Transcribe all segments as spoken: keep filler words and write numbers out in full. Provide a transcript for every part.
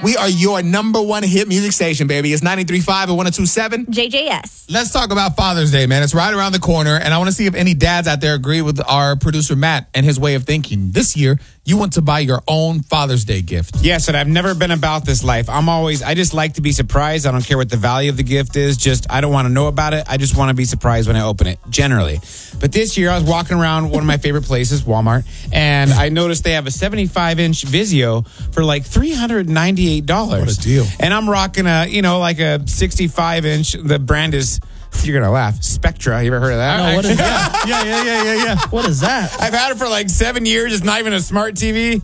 We are your number one hit music station, baby. It's ninety-three point five and one oh two point seven. J J S. Let's talk about Father's Day, man. It's right around the corner, and I want to see if any dads out there agree with our producer, Matt, and his way of thinking. This year, you want to buy your own Father's Day gift. Yes, and I've never been about this life. I'm always, I just like to be surprised. I don't care what the value of the gift is. Just, I don't want to know about it. I just want to be surprised when I open it, generally. But this year, I was walking around one of my favorite places, Walmart, and I noticed they have a seventy-five inch Vizio for like three hundred ninety-eight dollars. What a deal. And I'm rocking a, you know, like a sixty-five inch, the brand is, you're going to laugh, Spectra. You ever heard of that? No, what is that? Yeah, yeah, yeah, yeah, yeah. What is that? I've had it for like seven years. It's not even a smart T V.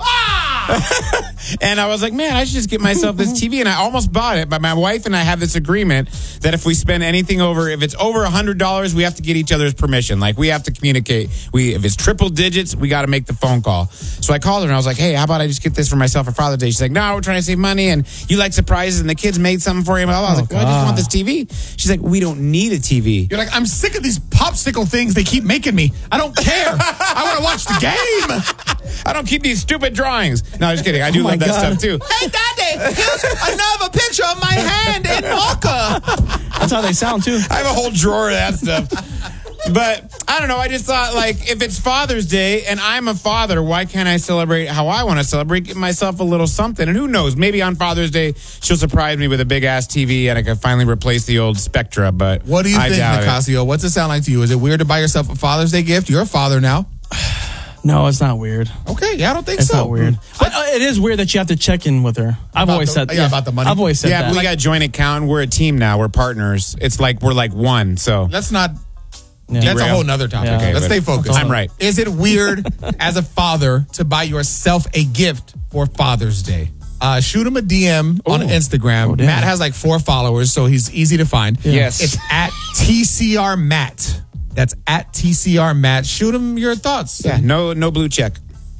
Ah! And I was like, man, I should just get myself this T V. And I almost bought it. But my wife and I have this agreement that if we spend anything over, if it's over one hundred dollars, we have to get each other's permission. Like, we have to communicate. We, if it's triple digits, we got to make the phone call. So I called her and I was like, hey, how about I just get this for myself for Father's Day? She's like, no, we're trying to save money. And you like surprises. And the kids made something for you. And I was Oh, like, well, I just God. want this T V. She's like, we don't need a T V. You're like, I'm sick of these popsicle things they keep making me. I don't care. I want to watch the game. I don't keep these stupid drawings. No, just kidding. I do Oh, my love that God. stuff too. Hey, Daddy, here's another picture of my hand in marker. That's how they sound, too. I have a whole drawer of that stuff. But I don't know. I just thought, like, if it's Father's Day and I'm a father, why can't I celebrate how I want to celebrate? Give myself a little something. And who knows? Maybe on Father's Day, she'll surprise me with a big ass T V and I can finally replace the old Spectra. But What do you I think, doubt it. Nicasio? What's it sound like to you? Is it weird to buy yourself a Father's Day gift? You're a father now. No, it's not weird. Okay, yeah, I don't think It's so. not weird. But uh, it is weird that you have to check in with her. I've About always the- said yeah, about the money. I've always said Yeah, that. but we got joint account. We're a team now. We're partners. It's like we're like one. So Let's not. Yeah. That's a Derail. whole nother topic. Yeah. Okay, let's but stay focused. I'm right. Is it weird as a father to buy yourself a gift for Father's Day? Uh, shoot him a D M on Ooh. Instagram. Oh, damn. Matt has like four followers, so he's easy to find. Yes. It's at T C R Matt. That's at T C R Matt. Shoot him your thoughts. yeah, no, no blue check.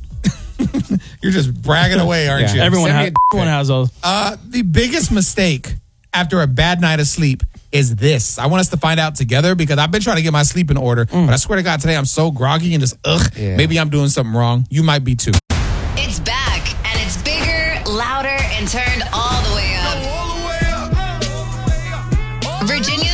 You're just bragging away, aren't Yeah. you? Everyone, Send me has, a everyone has those. Uh, the biggest mistake after a bad night of sleep is this. I want us to find out together because I've been trying to get my sleep in order, but I swear to God, today I'm so groggy and just, ugh, Yeah. maybe I'm doing something wrong. You might be too. It's back, and it's bigger, louder, and turns